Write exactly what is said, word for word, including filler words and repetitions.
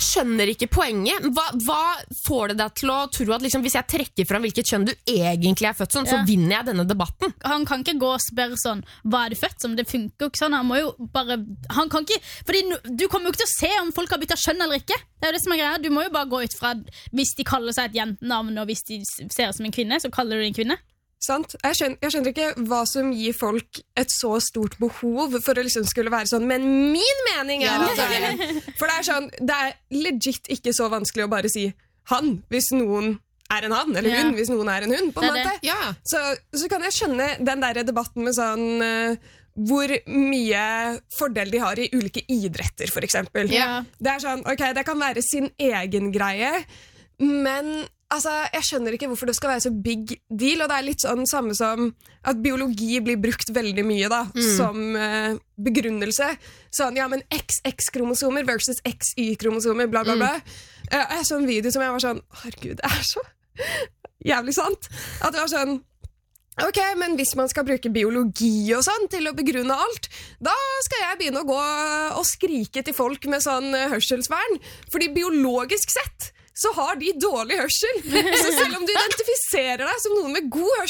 jeg skjønner ikke poenget. Hva, hva får det deg til å tro at liksom, hvis jeg trekker fram hvilket kjønn du egentlig er født som, så Ja. vinner jeg denne debatten? Han kan ikke gå og spørre sånn, hva er du født som? Det funker jo ikke sånn. Han må jo bare, han kan ikke, fordi du kommer jo ikke til å se om folk har byttet kjønn eller ikke. Det er jo det som er greia. Du må jo bare gå ut fra, hvis de kaller seg et jentenavn, og hvis de ser ut som en kvinne, så kaller du det en kvinne. Sant? Jeg skjønner, jeg skjønner ikke hva som gir folk et så stort behov for å liksom skulle være sånn, men min mening er at det er. For det er sånn, det er legit ikke så vanskelig å bare si han, hvis noen er en han, eller Ja. hun, hvis noen er en hun, på en Det er måte. det. Ja. Så, så kan jeg skjønne den der debatten med sånn, uh, hvor mye fordel de har i ulike idretter, for eksempel. Ja. Det er sånn, ok, det kan være sin egen greie, men altså, jeg skjønner ikke hvorfor det skal være så big deal, og det er litt sånn samme som at biologi blir brukt veldig mye da, som eh, begrunnelse. Sånn, ja, men X X-kromosomer versus X Y-kromosomer, bla bla bla. Eh, jeg så en video som jeg var sånn, herregud, det er så jævlig sant. At det var sånn, ok, men hvis man skal bruke biologi og sånn til å begrunne alt, da skal jeg begynne å gå og skrike til folk med sånn eh, hørselsvern, fordi biologisk sett så har de dårlig hørsel. Så selv om du identifiserer deg som noen med god hørsel,